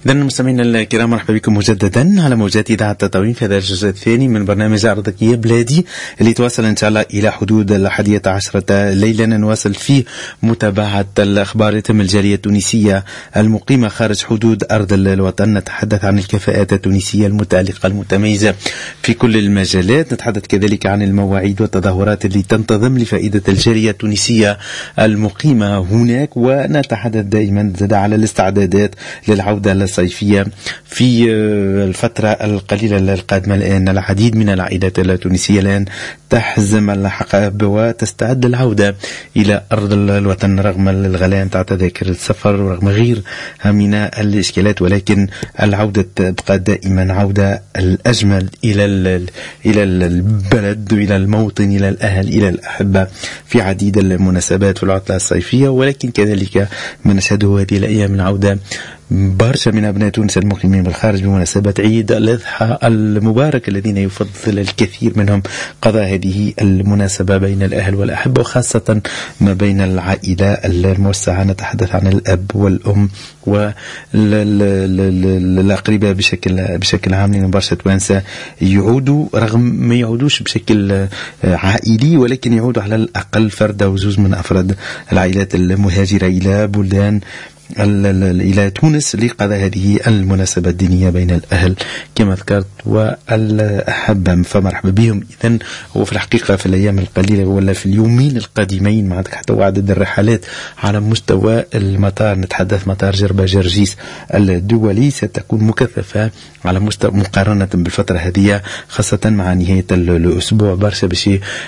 إذن مستمعينا الكرام، مرحبا بكم مجددا على موجات إذاعة تطاوين في هذا الجزء الثاني من برنامج عرضك يا بلادي، اللي يتواصل إن شاء الله إلى حدود 11 ليلا. نواصل فيه متابعة الأخبار. يتم الجالية التونسية المقيمة خارج حدود أرض الوطن. نتحدث عن الكفاءات التونسية المتألقة المتميزة في كل المجالات. نتحدث كذلك عن المواعيد والتظاهرات اللي تنتظم لفائدة الجالية التونسية المقيمة هناك. ونتحدث دائما على الاستعدادات للعودة الصيفية في الفترة القليلة القادمة. الآن العديد من العائلات التونسية الآن تحزم الحقائب وتستعد للعودة إلى أرض الوطن رغم الغلاء تاع تذاكر السفر ورغم غير من الإشكالات، ولكن العودة تبقى دائما عودة الأجمل إلى البلد، إلى الموطن، إلى الأهل، إلى الأحبة في عديد المناسبات في العطلة الصيفية. ولكن كذلك ما نشهده هذه الأيام العودة برشا من أبناء تونس المقيمين بالخارج بمناسبة عيد الأضحى المبارك، الذين يفضل الكثير منهم قضاء هذه المناسبة بين الأهل والأحبة، وخاصة ما بين العائلة الموسعة. نتحدث عن الأب والأم والأقرباء بشكل عام، لأن برشا توانسة يعودوا رغم ما يعودوش بشكل عائلي، ولكن يعودوا على الأقل فرد أو زوج من أفراد العائلات المهاجرة إلى بلدان إلى تونس لقضاء هذه المناسبة الدينية بين الأهل كما ذكرت والأحبة. فمرحبا بهم. إذن وفي الحقيقة في الأيام القليلة ولا في اليومين القادمين مع حتى عدد الرحلات على مستوى المطار، نتحدث مطار جربة جرجيس الدولي، ستكون مكثفة على مستوى مقارنة بالفترة هذه، خاصة مع نهاية الأسبوع برشا باش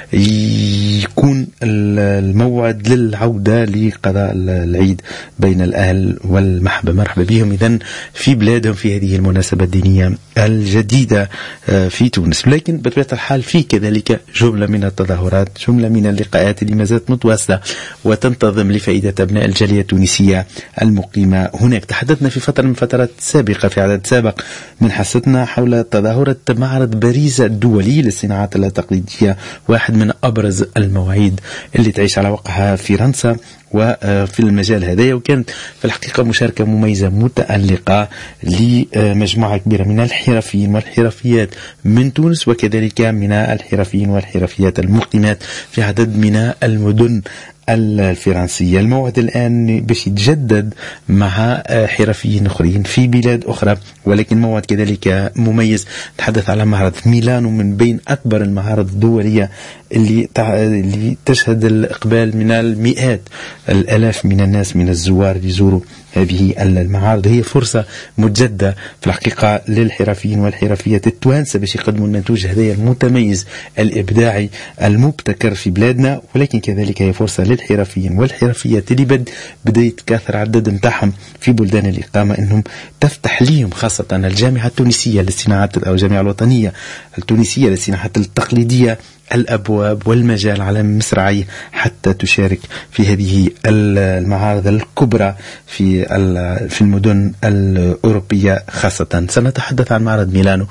يكون الموعد للعودة لقضاء العيد بين الأهل والمحبة. مرحبا بهم إذن في بلادهم في هذه المناسبة الدينية الجديدة في تونس. لكن بطبيعة الحال في كذلك جملة من التظاهرات، جملة من اللقاءات اللي ما زالت متواصلة وتنتظم لفائدة أبناء الجالية التونسية المقيمة هناك. تحدثنا في فترة من فترات سابقة في عدد سابق من حصتنا حول تظاهرة معرض باريس الدولي للصناعات التقليدية، واحد من أبرز المواعيد اللي تعيش على وقعها فرنسا وفي المجال هذا. وكانت في الحقيقة مشاركة مميزة متألقة لمجموعة كبيرة من الحرفيين والحرفيات من تونس، وكذلك من الحرفيين والحرفيات المقيمات في عدد من المدن الفرنسية. الموعد الآن باش يتجدد مع حرفيين أخرين في بلاد أخرى، ولكن موعد كذلك مميز. نتحدث على معرض ميلانو، من بين أكبر المعارض الدولية اللي تشهد الإقبال من المئات الآلاف من الناس من الزوار يزوروا هذه المعارض. هي فرصة مجددة في الحقيقة للحرفيين والحرفيات التوانسة باش يقدموا المنتوج هذا المتميز الإبداعي المبتكر في بلادنا، ولكن كذلك هي فرصة للحرفيين والحرفيات اللي بدأ يتكاثر عدد متاعهم في بلدان الإقامة أنهم تفتح لهم، خاصة الجامعة التونسية للصناعات أو الجامعة الوطنية التونسية للصناعات التقليدية الأبواب والمجال على مصراعيه حتى تشارك في هذه المعارض الكبرى في المدن الأوروبية خاصة. سنتحدث عن معرض ميلانو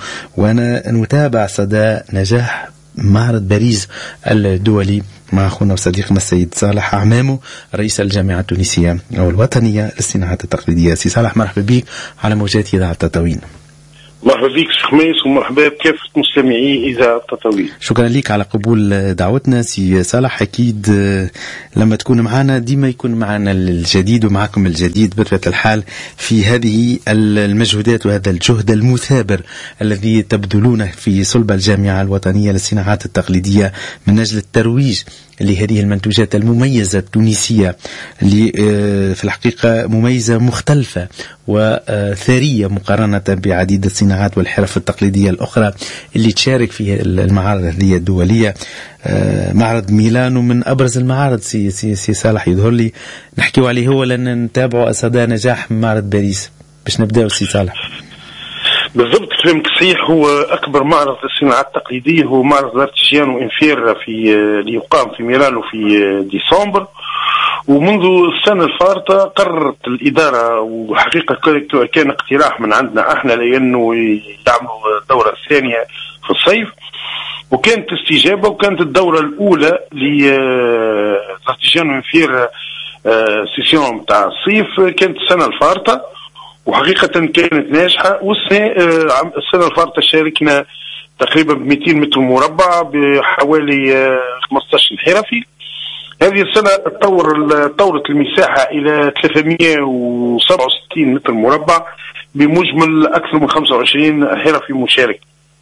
ونتابع صدى نجاح معرض باريس الدولي مع أخونا وصديقنا السيد صالح عمامو، رئيس الجامعة التونسية أو الوطنية للصناعات التقليدية. سي صالح، مرحبا بك على موجات إذاعة تطاوين. مرحبا بك سي خميس، ومرحبا بكافة مستمعي إذاعة تطاوين. شكرا لك على قبول دعوتنا سي صالح. أكيد لما تكون معنا ديما يكون معنا الجديد ومعكم الجديد بطبيعة الحال في هذه المجهودات وهذا الجهد المثابر الذي تبذلونه في صلب الجامعة الوطنية للصناعات التقليدية من أجل الترويج لهذه المنتوجات المميزة التونسية اللي في الحقيقة مميزة مختلفة وثرية مقارنة بعديد الصناعات والحرف التقليدية الأخرى اللي تشارك في المعارض هذه الدولية. معرض ميلانو من أبرز المعارض سي صالح، يظهر لي نحكيو عليه هو لأن نتابعه أصدى نجاح معرض باريس. باش نبدأ سي صالح. بالضبط، كلامك صحيح. هو أكبر معرض للصناعات التقليدية هو معرض ارتجيانو انفير ليقام في ميلانو في ديسمبر. ومنذ السنة الفارطة قررت الإدارة، وحقيقة كان اقتراح من عندنا احنا لأنه يعملوا الدورة الثانية في الصيف، وكانت استجابة. وكانت الدورة الأولى لارتجيانو انفير سيسيون تاع الصيف كانت السنة الفارطة، وحقيقة كانت ناجحة. السنة الفارطة شاركنا تقريبا ب 200 متر مربع بحوالي 15 حرفي. هذه السنة طورت المساحة إلى 367 متر مربع بمجمل أكثر من 25 حرفي مشارك.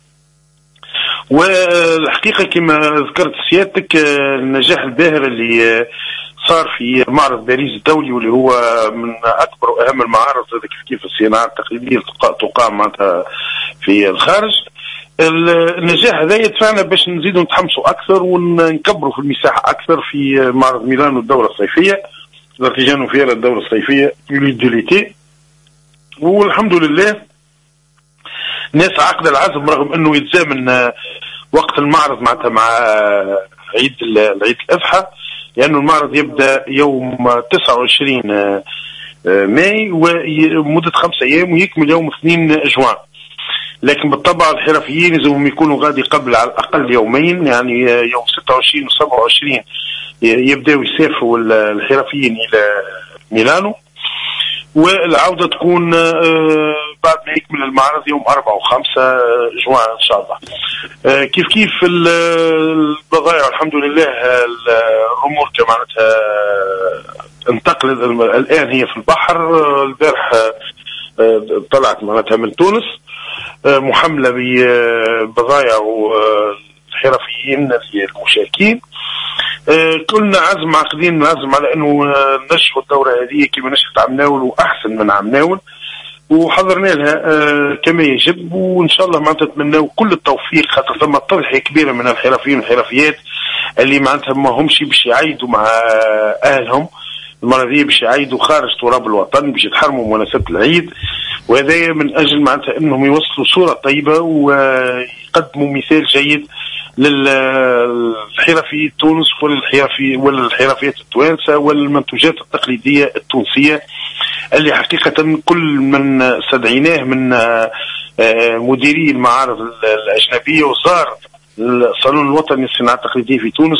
والحقيقة كما ذكرت سيادتك النجاح الباهر اللي صار في معرض باريس الدولي، واللي هو من أكبر وأهم المعارض كيف الصناعة التقليدية تقام معناتها في الخارج. النجاح هذا يدفعنا باش نزيدوا نتحمسوا أكثر ونكبروا في المساحة أكثر في معرض ميلانو الدورة الصيفية، الارتيجانو فيرا الدورة الصيفية للديليتي. والحمد لله ناس عقد العزم رغم أنه يتزامن وقت المعرض معناتها مع عيد الأضحى، لأنه المعرض يبدأ يوم 29 ماي ومدة 5 أيام ويكمل يوم 2 جوان. لكن بالطبع الحرفيين لازم يكونوا غادي قبل على الأقل يومين، يعني يوم 26 و 27 يبدأوا يسافروا الحرفيين إلى ميلانو، والعودة تكون بعد ما يكمل المعرض يوم 4 و 5 جوان إن شاء الله. كيف البضائع الحمد لله الأمور معناتها انتقلت الآن هي في البحر. البارح طلعت معناتها من تونس محملة ببضائع الحرفيين المشاركين. كلنا عاقدين نعزم على انه نشهد الدورة هذه كما نشهد عم ناول واحسن من عم ناول، وحضرنا لها كما يجب، وان شاء الله معناتها نتمناو كل التوفيق، خاطر ثم تضحية كبيرة من الحرفيين والحرفيات اللي معناتها ما همش باش يعيدوا مع اهلهم المرة دي، باش يعيدوا خارج تراب الوطن باش يتحرموا مناسبة العيد، وهذا من اجل معناتها انهم يوصلوا صورة طيبة ويقدموا مثال جيد للحرفي تونس والحرفيات التوانسة والمنتوجات التقليدية التونسية اللي حقيقة كل من استدعيناه من مديري المعارض الأجنبية وزار الصالون الوطني للصناعة التقليدية في تونس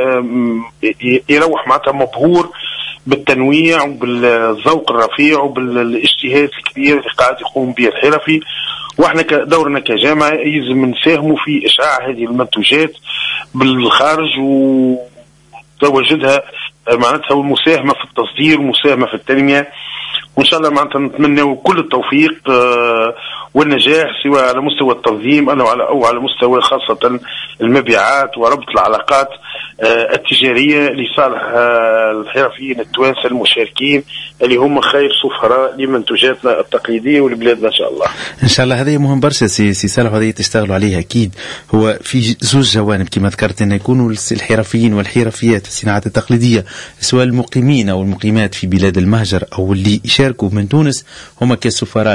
يروح معناتها مبهور بالتنويع وبالذوق الرفيع وبالاجتهاد الكبير اللي قاعد يقوم به الحرفي. واحنا دورنا كجامعة يلزم نساهموا في إشعاع هذه المنتوجات بالخارج وتواجدها معناتها والمساهمة في التصدير ومساهمة في التنمية، وإن شاء الله معناتها نتمنى كل التوفيق والنجاح سواء على مستوى التنظيم أو على مستوى خاصة المبيعات وربط العلاقات التجارية لصالح الحرفيين التوانسة المشاركين اللي هم خير سفراء لمنتوجاتنا التقليدية ولبلادنا إن شاء الله. إن شاء الله هذه مهم برشا سي صالح، وهذه تشتغلوا عليها أكيد. هو في زوج جوانب كما ذكرت أن يكونوا الحرفيين والحرفيات في الصناعات التقليدية سواء المقيمين أو المقيمات في بلاد المهجر أو اللي يشاركوا من تونس هم كسفراء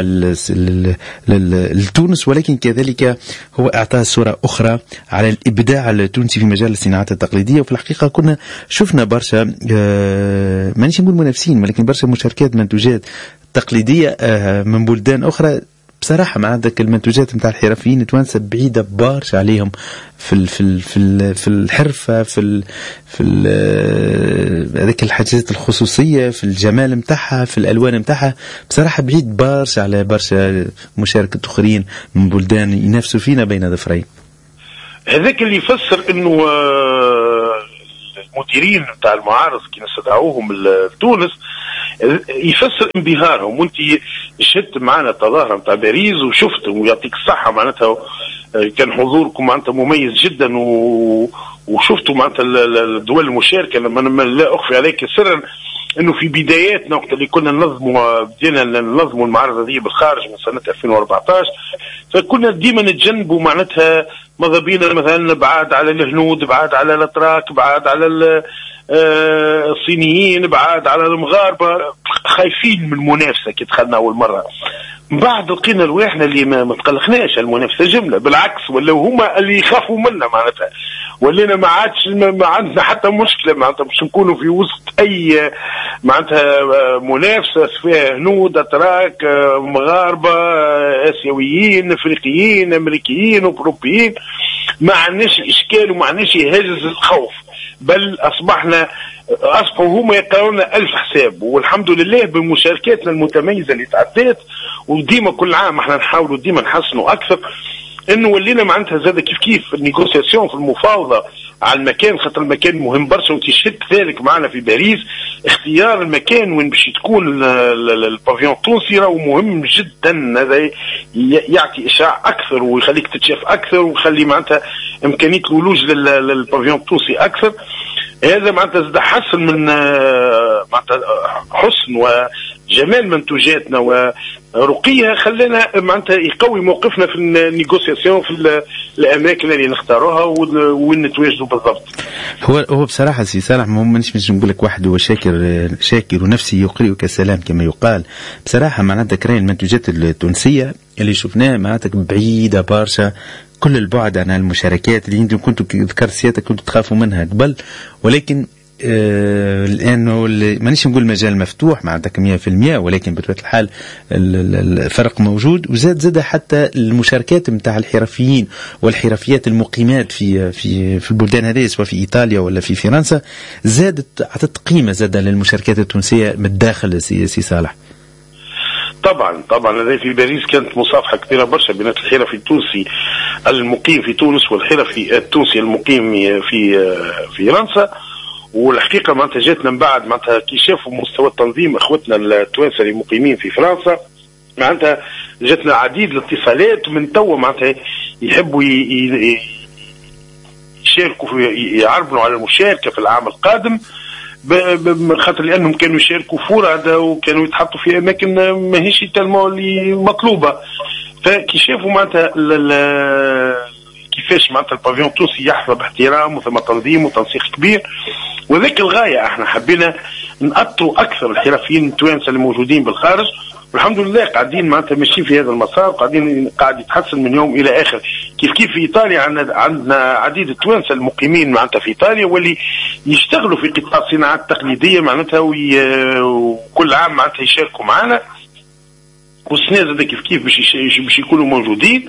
لتونس، ولكن كذلك هو إعطاء صورة أخرى على الإبداع التونسي في مجال الصناعات التقليدية. وفي الحقيقة كنا شفنا برشا مانيش نقول منافسين ولكن برشا مشاركات منتوجات تقليدية من بلدان أخرى. بصراحة مع ذاك المنتوجات متاع الحرفيين التوانسة بعيدة بارش عليهم في الحرفة في هذيك الحاجات الخصوصية في الجمال متاعها في الألوان متاعها، بصراحة بعيد بارش على برشا مشاركة أخرين من بلدان ينافسوا فينا بين ظفرين. هذاك اللي يفسر انه المديرين بتاع المعارض كي نستدعوهم لتونس يفسر انبهارهم. وانت شهدت معنا التظاهرة متاع باريس وشفت ويعطيك الصحة معناتها كان حضوركم معناتها مميز جدا وشفتوا معناتها الدول المشاركة. لما لا أخفي عليك سرا انه في بداياتنا وقت اللي كنا بدينا ننظموا المعارض هذه بالخارج من سنة 2014 فكنا ديما نتجنبوا معناتها ماذا بينا مثلا بعاد على الهنود، بعاد على الاتراك، بعاد على الصينيين، بعاد على المغاربة، خايفين من المنافسة كي دخلنا أول مرة. بعد لقينا الواحنا اللي ما تقلقناش المنافسة جملة، بالعكس ولا هما اللي يخافوا منا معناتها، ولينا ما عندنا حتى مشكلة معناتها باش نكونوا في وسط أي معناتها منافسة فيها هنود، أتراك، مغاربة، آسيويين، أفريقيين، أمريكيين، أوروبيين. ما عندناش إشكال وما عندناش هاجس الخوف، بل أصبحنا اصبحوا هما يقرون 1000 حساب، والحمد لله بمشاركاتنا المتميزه اللي تعدات، وديما كل عام احنا نحاولوا ديما نحسنوا اكثر، انه ولينا معناتها زاد كيف النيغوسياسيون في المفاوضه على المكان، خاطر المكان مهم برشا وتشهد ذلك معنا في باريس. اختيار المكان وين باش تكون البافيون التونسي راهو مهم جدا، هذا يعطي اشعاع اكثر ويخليك تتشاف اكثر ويخلي معناتها امكانيه الولوج للبافيون التونسي اكثر. هذا معناتها زاد حسن من معناتها حسن وجمال منتوجاتنا ورقيها، خلانا معناتها يقوي موقفنا في النيغوسياسيون في الاماكن اللي نختاروها وين نتواجدوا بالضبط. هو بصراحه سي صالح مانيش نقول لك واحد هو شاكر ونفسي يقرئك السلام كما يقال. بصراحه معناتها كراين المنتوجات التونسيه اللي شفناها معناتها بعيده برشا كل البعد عن المشاركات اللي انتم كنتوا ذكرت سيادتك كنتوا تخافوا منها قبل، ولكن الان مانيش نقول مجال مفتوح معناتها 100%، ولكن بطبيعه الحال الفرق موجود، وزاد حتى المشاركات نتاع الحرفيين والحرفيات المقيمات في البلدان هذه سواء في ايطاليا ولا في فرنسا، زادت عطت قيمه زاد للمشاركات التونسيه من الداخل. سي صالح طبعا هذه في باريس كانت مصافحه كبيره برشا بين الحرفي التونسي المقيم في تونس والحرفي التونسي المقيم في فرنسا، والحقيقه معناتها جاتنا من بعد معناتها كي شافوا مستوى التنظيم اخوتنا التوانسه اللي مقيمين في فرنسا، معناتها جاتنا عديد الاتصالات من توا معناتها يحبوا يشاركوا يعربوا على المشاركه في العام القادم، خاطر لانهم كانوا يشاركوا فرادى وكانوا يتحطوا في اماكن ماهيش تالمو اللي مطلوبه. فكي شافوا معناتها كيفاش معناتها البافيون التونسي يحظى باحترام وثم تنظيم وتنسيق كبير، وذاك الغايه احنا حبينا نأطروا اكثر الحرفيين التوانسه الموجودين بالخارج، والحمد لله قاعدين معناتها ماشيين في هذا المسار، قاعد يتحسن من يوم الى اخر. كيف في ايطاليا عندنا عديد التوانسه المقيمين معناتها في ايطاليا واللي يشتغلوا في قطاع الصناعات التقليديه معناتها وكل عام معناتها يشاركوا معنا، والسنه زاد كيف باش يكونوا موجودين.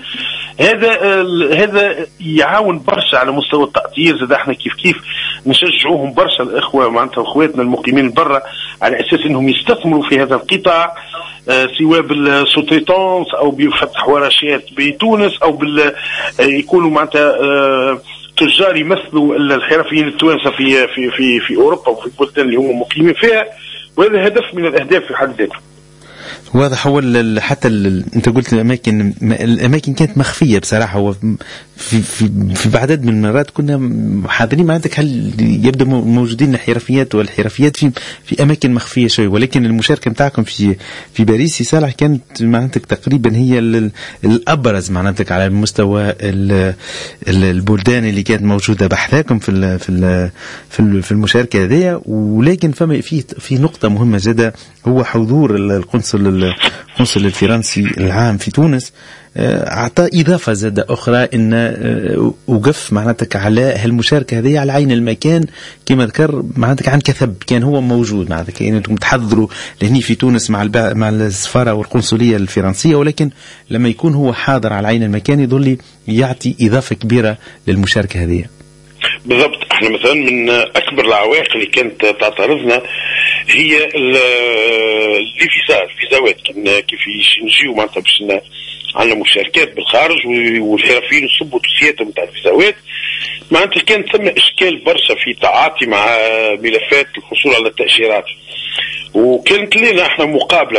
هذا يعاون برشا على مستوى التأطير. زاد احنا كيف نشجعوهم برشا الاخوه معناتها اخواتنا المقيمين برا على اساس انهم يستثمروا في هذا القطاع، سواء بالسوتريتونس او بفتح ورشات بتونس او يكونوا معناتها تجار يمثلوا الحرفيين التوانسه في اوروبا وفي البلدان اللي هم مقيمين فيها، وهذا هدف من الاهداف في حد ذاته. واضح. هو حتى انت قلت الاماكن كانت مخفيه بصراحه. هو في عدد من المرات كنا حاضرين معناتك هل يبدو موجودين الحرفيات والحرفيات في اماكن مخفيه شوي، ولكن المشاركه نتاعكم في باريس صالح كانت معناتك تقريبا هي الابرز معناتك على مستوى البلدان اللي كانت موجوده بحثاكم في المشاركه هذه. ولكن فما في نقطه مهمه جدا، هو حضور القنصل الفرنسي العام في تونس أعطى إضافة زادة أخرى، إن وقف معناتك على هالمشاركة هذه على عين المكان كما ذكر معناتك عن كثب، كان هو موجود معناتك يعني أنتم تحضروا لهني في تونس مع السفارة والقنصلية الفرنسية، ولكن لما يكون هو حاضر على عين المكان يظل يعطي إضافة كبيرة للمشاركة هذه. بالضبط. احنا مثلا من اكبر العوائق اللي كانت تعترضنا هي الفيزاوات. كيف نجيو معناتها باش عندنا مشاركات بالخارج والحرفيين يصبوا دوسياتهم نتاع الفيزاوات، معناتها كان ثم اشكال برشا في تعاطي مع ملفات الحصول على التاشيرات، وكانت لنا احنا مقابله